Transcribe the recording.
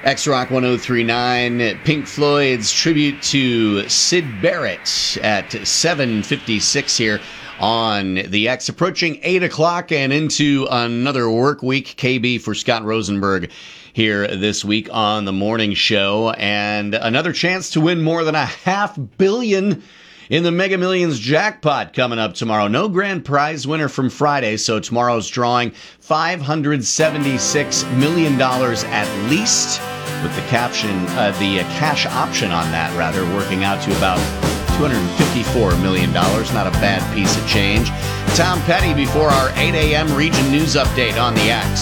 X-Rock 1039, Pink Floyd's tribute to Syd Barrett at 7:56 here on the X, approaching 8 o'clock and into another work week. KB for Scott Rosenberg here this week on the morning show, and another chance to win more than $500 million in the Mega Millions jackpot coming up tomorrow. No grand prize winner from Friday, so tomorrow's drawing $576 million at least, with the cash option on that, rather, working out to about $254 million. Not a bad piece of change. Tom Petty before our 8 a.m. region news update on the X.